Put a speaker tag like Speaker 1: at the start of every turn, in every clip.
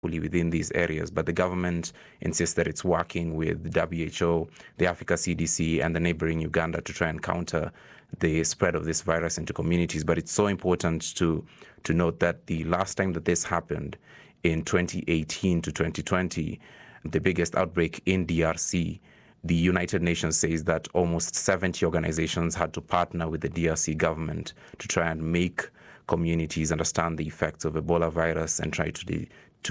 Speaker 1: within these areas, but the government insists that it's working with the WHO, the Africa CDC, and the neighboring Uganda to try and counter the spread of this virus into communities. But it's so important to note that the last time that this happened, in 2018 to 2020, the biggest outbreak in DRC, the United Nations says that almost 70 organizations had to partner with the DRC government to try and make communities understand the effects of Ebola virus and try to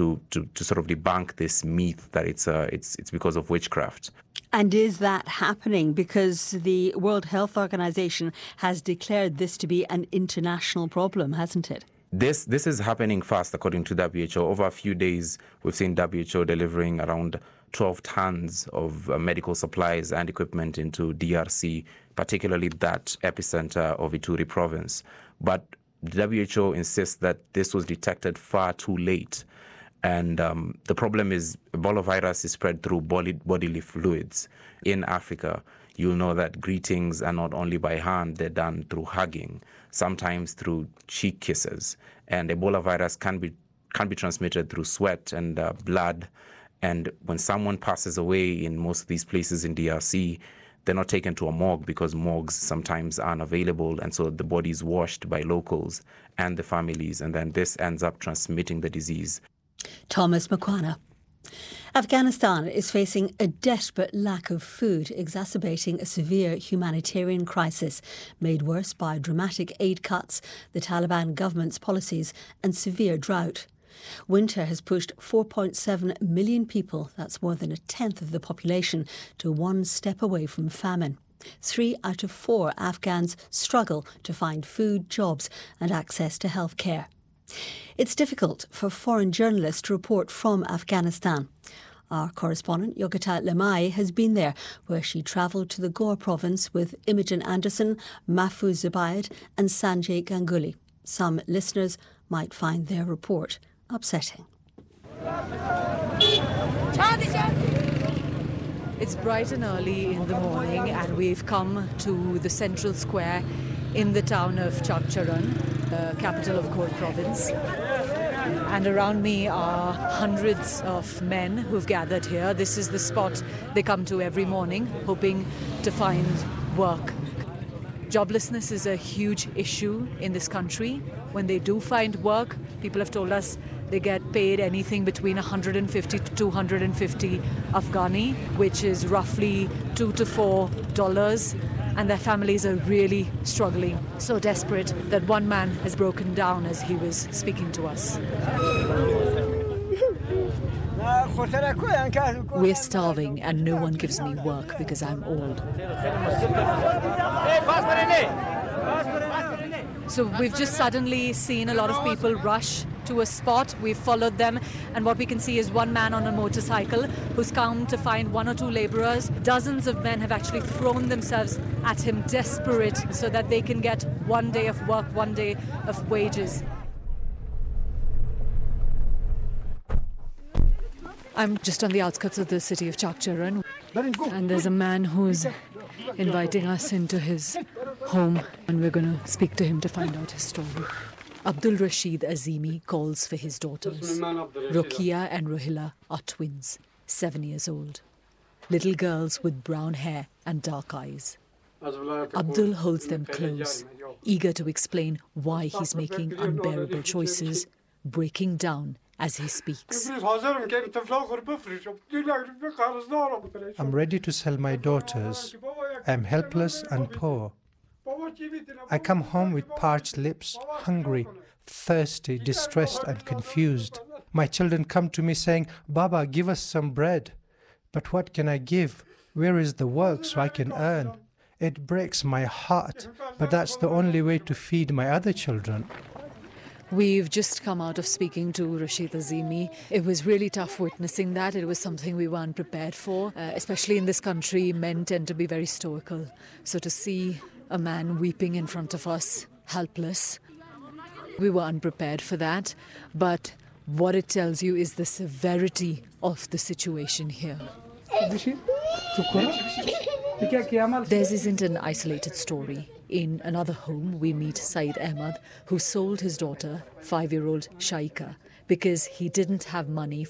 Speaker 1: sort of debunk this myth that it's because of witchcraft.
Speaker 2: And is that happening? Because the World Health Organization has declared this to be an international problem, hasn't it?
Speaker 1: This is happening fast, according to WHO. Over a few days, we've seen WHO delivering around 12 tons of medical supplies and equipment into DRC, particularly that epicenter of Ituri province. But the WHO insists that this was detected far too late. And the problem is Ebola virus is spread through bodily fluids. In Africa, you'll know that greetings are not only by hand, they're done through hugging, sometimes through cheek kisses. And Ebola virus can be transmitted through sweat and blood. And when someone passes away in most of these places in DRC, they're not taken to a morgue because morgues sometimes aren't available. And so the body is washed by locals and the families. And then this ends up transmitting the disease.
Speaker 2: Thomas Makwana. Afghanistan is facing a desperate lack of food, exacerbating a severe humanitarian crisis made worse by dramatic aid cuts, the Taliban government's policies and severe drought. Winter has pushed 4.7 million people, that's more than a tenth of the population, to one step away from famine. 3 out of 4 Afghans struggle to find food, jobs and access to health care. It's difficult for foreign journalists to report from Afghanistan. Our correspondent, Yogita Lemai, has been there, where she travelled to the Ghor province with Imogen Anderson, Mahfouz Zubayd and Sanjay Ganguly. Some listeners might find their report upsetting.
Speaker 3: It's bright and early in the morning and we've come to the central square in the town of Chakcharan, the capital of Ghor province. And around me are hundreds of men who've gathered here. This is the spot they come to every morning, hoping to find work. Joblessness is a huge issue in this country. When they do find work, people have told us they get paid anything between 150 to 250 Afghani, which is roughly $2 to $4. And their families are really struggling, so desperate that one man has broken down as he was speaking to us. We're starving and no one gives me work because I'm old. So we've just suddenly seen a lot of people rush to a spot. We've followed them and what we can see is one man on a motorcycle who's come to find 1 or 2 labourers. Dozens of men have actually thrown themselves at him, desperate, so that they can get 1 day of work, 1 day of wages. I'm just on the outskirts of the city of Chakcharan, and there's a man who's inviting us into his home, and we're going to speak to him to find out his story. Abdul Rashid Azimi calls for his daughters. Rokia and Rohila are twins, 7 years old. Little girls with brown hair and dark eyes. Abdul holds them close, eager to explain why he's making unbearable choices, breaking down as he speaks.
Speaker 4: I'm ready to sell my daughters. I'm helpless and poor. I come home with parched lips, hungry, thirsty, distressed and confused. My children come to me saying, "Baba, give us some bread." But what can I give? Where is the work so I can earn? It breaks my heart, but that's the only way to feed my other children.
Speaker 3: We've just come out of speaking to Rashid Azimi. It was really tough witnessing that. It was something we weren't prepared for. Especially in this country, men tend to be very stoical. So to see a man weeping in front of us, helpless, we were unprepared for that. But what it tells you is the severity of the situation here. Theirs isn't an isolated story. In another home, we meet Saeed Ahmad, who sold his daughter, 5-year-old Shaika, because he didn't have money